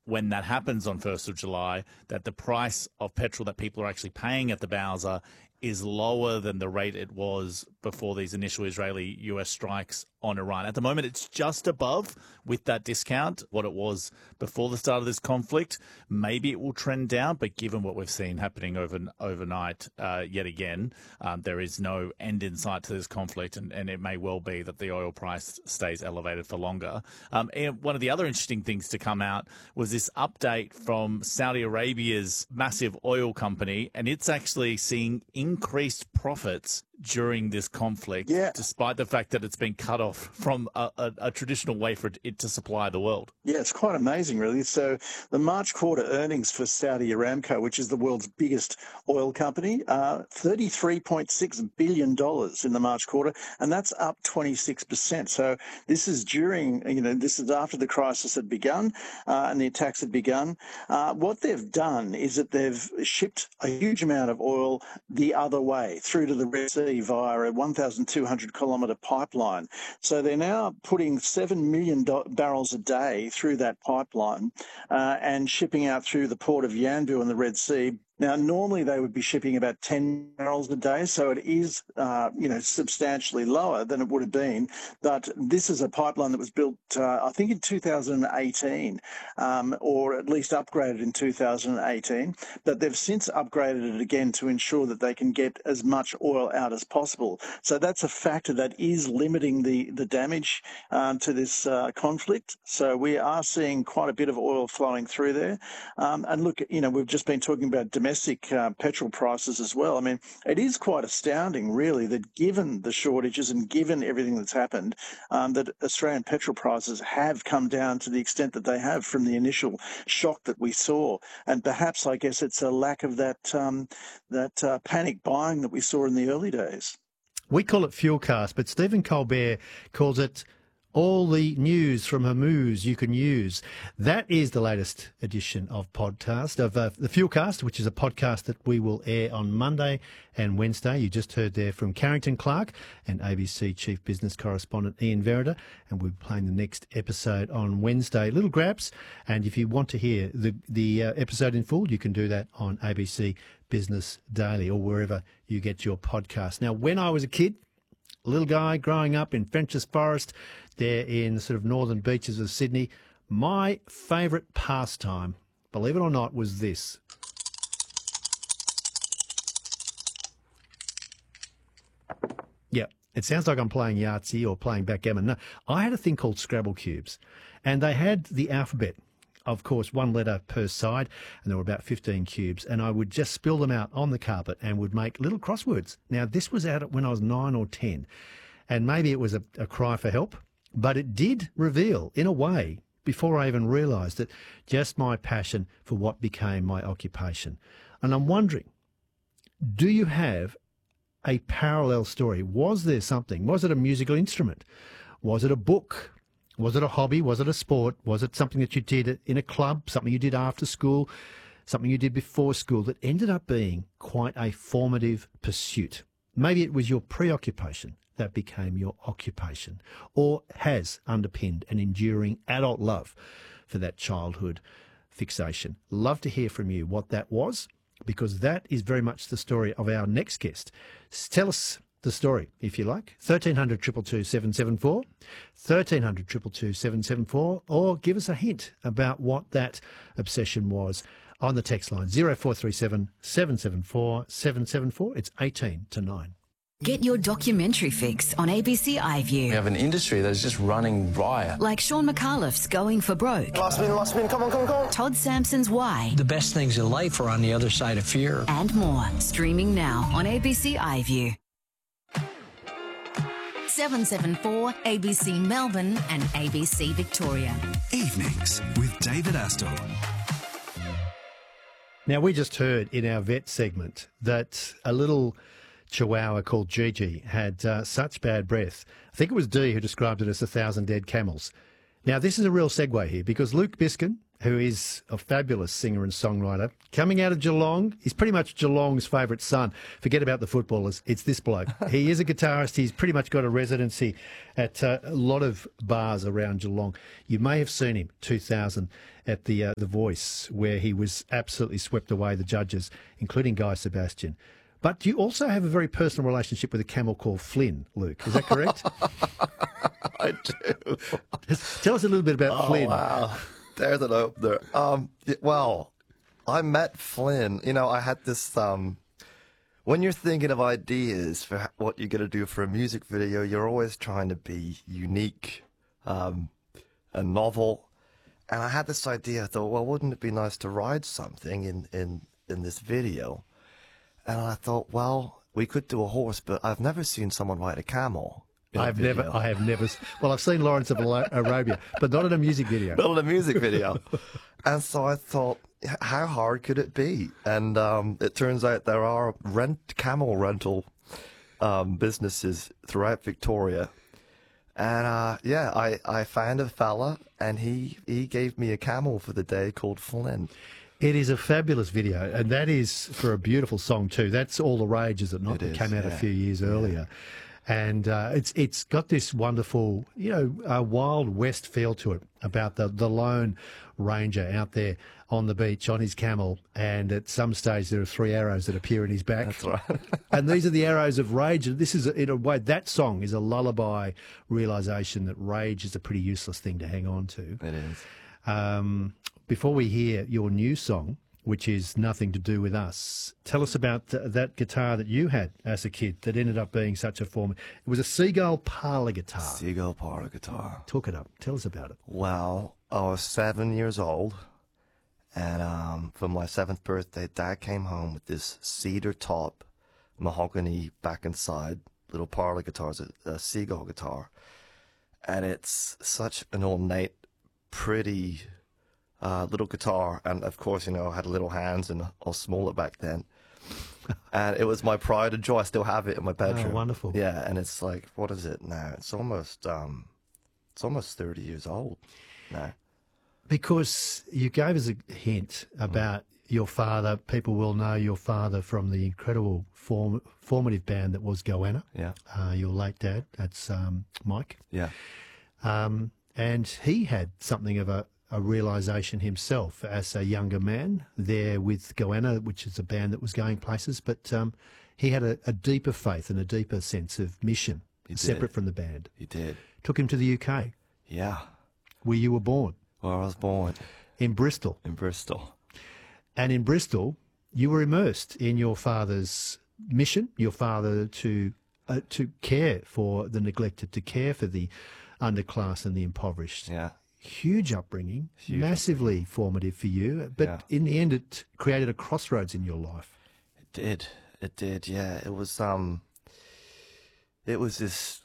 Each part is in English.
when that happens on 1st of July, that the price of petrol that people are actually paying at the Bowser is lower than the rate it was before these initial Israeli-US strikes on Iran. At the moment, it's just above, with that discount, what it was before the start of this conflict. Maybe it will trend down, but given what we've seen happening overnight, yet again, there is no end in sight to this conflict, and it may well be that the oil price stays elevated for longer. And one of the other interesting things to come out was this update from Saudi Arabia's massive oil company, and it's actually seeing increased profits during this conflict, despite the fact that it's been cut off from a traditional way for it to supply the world. Yeah, it's quite amazing, really. So the March quarter earnings for Saudi Aramco, which is the world's biggest oil company, $33.6 billion in the March quarter, and that's up 26%. So this is this is after the crisis had begun and the attacks had begun. What they've done is that they've shipped a huge amount of oil the other way through to the Red Sea via a 1,200 kilometre pipeline. So they're now putting 7 million barrels a day through that pipeline and shipping out through the port of Yanbu in the Red Sea. Now, normally they would be shipping about 10 barrels a day, so it is, substantially lower than it would have been. But this is a pipeline that was built, I think, in 2018, or at least upgraded in 2018. But they've since upgraded it again to ensure that they can get as much oil out as possible. So that's a factor that is limiting the damage to this conflict. So we are seeing quite a bit of oil flowing through there. And look, we've just been talking about domestic petrol prices as well. I mean, it is quite astounding, really, that given the shortages and given everything that's happened, that Australian petrol prices have come down to the extent that they have from the initial shock that we saw. And perhaps, I guess, it's a lack of that panic buying that we saw in the early days. We call it Fuelcast, but Stephen Colbert calls it all the news from Hormuz you can use. That is the latest edition of podcast of the Fuelcast, which is a podcast that we will air on Monday and Wednesday. You just heard there from Carrington Clark and ABC Chief Business Correspondent Ian Verrider, and we'll be playing the next episode on Wednesday. Little grabs, and if you want to hear the episode in full, you can do that on ABC Business Daily or wherever you get your podcast. Now, when I was a kid, a little guy growing up in French's Forest, there in the sort of northern beaches of Sydney, my favourite pastime, believe it or not, was this. Yeah, it sounds like I'm playing Yahtzee or playing backgammon. No, I had a thing called Scrabble cubes, and they had the alphabet, of course, one letter per side, and there were about 15 cubes, and I would just spill them out on the carpet and would make little crosswords. Now, this was out when I was 9 or 10, and maybe it was a cry for help, but it did reveal, in a way, before I even realised it, just my passion for what became my occupation. And I'm wondering, do you have a parallel story? Was there something? Was it a musical instrument? Was it a book? Was it a hobby? Was it a sport? Was it something that you did in a club, something you did after school, something you did before school that ended up being quite a formative pursuit? Maybe it was your preoccupation that became your occupation, or has underpinned an enduring adult love for that childhood fixation. Love to hear from you what that was, because that is very much the story of our next guest. Tell us the story, if you like. 1300 222 774, 1300 222 774, or give us a hint about what that obsession was on the text line 0437 774 774. It's 18 to 9. Get your documentary fix on ABC iView. We have an industry that's just running riot. Like Sean McAuliffe's Going for Broke. Last spin, come on. Todd Sampson's Why. The best things in life are on the other side of fear. And more. Streaming now on ABC iView. 774 ABC Melbourne and ABC Victoria. Evenings with David Astor. Now, we just heard in our vet segment that a little Chihuahua called Gigi had such bad breath. I think it was Dee who described it as 1,000 dead camels. Now, this is a real segue here, because Luke Biskin who is a fabulous singer and songwriter, coming out of Geelong. He's pretty much Geelong's favourite son. Forget about the footballers. It's this bloke. He is a guitarist. He's pretty much got a residency at a lot of bars around Geelong. You may have seen him 2000 at the Voice, where he was absolutely swept away the judges, including Guy Sebastian. But you also have a very personal relationship with a camel called Flynn, Luke. Is that correct? I do. Tell us a little bit about Flynn. Wow. There's an opener. Well, I met Flynn. You know, I had this. When you're thinking of ideas for what you're going to do for a music video, you're always trying to be unique, and novel. And I had this idea. I thought, well, wouldn't it be nice to ride something in this video? And I thought, well, we could do a horse, but I've never seen someone ride a camel. I have never. Well, I've seen Lawrence of Arabia, but not in a music video. Not in a music video. And so I thought, how hard could it be? And it turns out there are camel rental businesses throughout Victoria. And I found a fella, and he gave me a camel for the day called Flynn. It is a fabulous video, and that is for a beautiful song too. That's All the Rage, is it not? It came out a few years earlier. And it's got this wonderful, Wild West feel to it, about the lone ranger out there on the beach on his camel, and at some stage there are 3 arrows that appear in his back. That's right. And these are the arrows of rage. And this is, in a way, that song is a lullaby realisation that rage is a pretty useless thing to hang on to. It is. Before we hear your new song, which is Nothing to Do with Us, tell us about that guitar that you had as a kid that ended up being such a form. It was a Seagull parlour guitar. Seagull parlour guitar. Talk it up. Tell us about it. Well, I was 7 years old, and for my 7th birthday, Dad came home with this cedar top, mahogany back and side little parlour guitar, a Seagull guitar, and it's such an ornate, pretty little guitar, and of course, I had little hands and I was smaller back then. And it was my pride and joy. I still have it in my bedroom. Oh, wonderful. Yeah, and it's like, what is it now? It's almost 30 years old now. Because you gave us a hint about your father. People will know your father from the incredible formative band that was Goanna. Yeah. Your late dad, that's Mike. Yeah. And he had something of a realisation himself as a younger man there with Goanna, which is a band that was going places, but he had a deeper faith and a deeper sense of mission, separate from the band. He did. Took him to the UK. Yeah. Where you were born. Where I was born. In Bristol. In Bristol. And in Bristol, you were immersed in your father's mission, your father to care for the neglected, to care for the underclass and the impoverished. Yeah. Huge upbringing, massively formative for you, but in the end it created a crossroads in your life. It did, yeah. It was this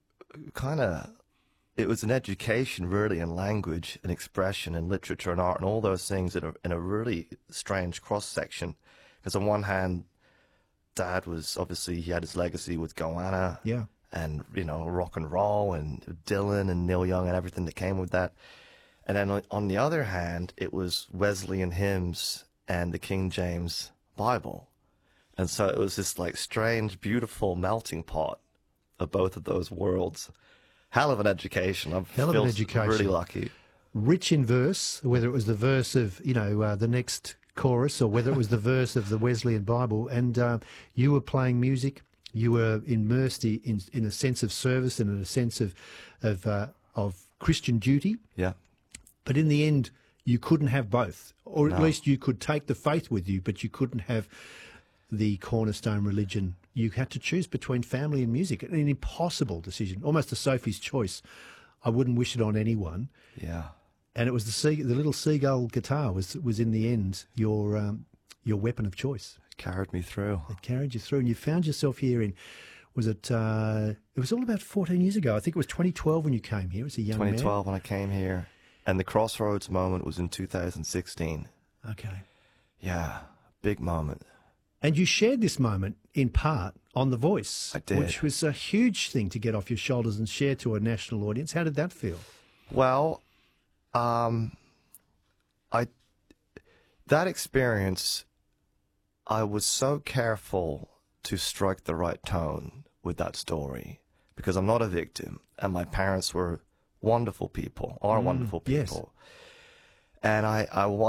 it was an education really in language and expression and literature and art and all those things in a really strange cross-section. Because on one hand, Dad was, obviously, he had his legacy with Goanna. Yeah. And, rock and roll and Dylan and Neil Young and everything that came with that. And then on the other hand, it was Wesleyan hymns and the King James Bible. And so it was this strange, beautiful melting pot of both of those worlds. Hell of an education. I feel really lucky. Rich in verse, whether it was the verse of, the next chorus or whether it was the verse of the Wesleyan Bible. And you were playing music. You were immersed in a sense of service and in a sense of Christian duty. Yeah. But in the end, you couldn't have both. Or at least you could take the faith with you, but you couldn't have the cornerstone religion. You had to choose between family and music. An impossible decision, almost a Sophie's choice. I wouldn't wish it on anyone. Yeah. And it was the little Seagull guitar was in the end your weapon of choice. Carried me through. It carried you through, and you found yourself here in, it was all about 14 years ago. I think it was 2012 when you came here as a young man. 2012 when I came here, and the crossroads moment was in 2016. Okay. Yeah, big moment. And you shared this moment in part on The Voice. I did. Which was a huge thing to get off your shoulders and share to a national audience. How did that feel? Well, I that experience, I was so careful to strike the right tone with that story because I'm not a victim, and my parents were wonderful people, are wonderful people. Yes. And I wanted